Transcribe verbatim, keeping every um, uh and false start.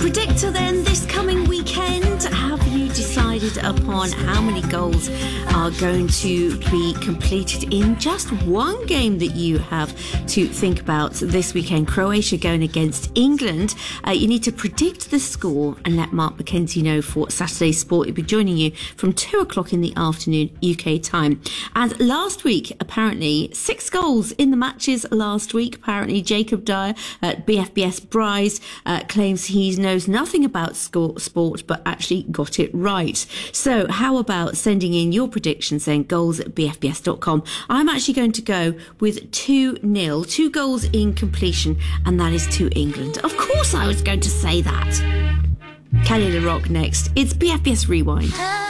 Predictor then this coming weekend. Have you decided upon how many goals are going to be completed in just one game that you have to think about this weekend? Croatia going against England. Uh, you need to predict the score and let Mark Mackenzie know for Saturday Sport. He'll be joining you from two o'clock in the afternoon U K time. And last week, apparently, six goals in the matches last week. Apparently, Jacob Dyer at B F B S Bryce uh, claims he knows nothing about score, sport, but actually got it right. So how about sending in your predictions saying goals at b f b s dot com? I'm actually going to go with two nil, two goals in completion, and that is to England. Of course I was going to say that. Kelly LaRock next. It's B F B S Rewind.